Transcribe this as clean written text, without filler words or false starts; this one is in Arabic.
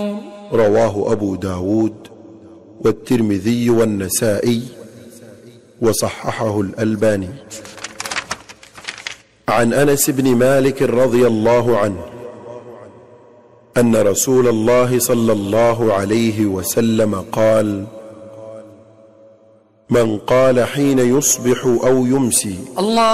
رواه أبو داود والترمذي والنسائي وصححه الألباني. عن أنس بن مالك رضي الله عنه أن رسول الله صلى الله عليه وسلم قال: من قال حين يصبح أو يمسي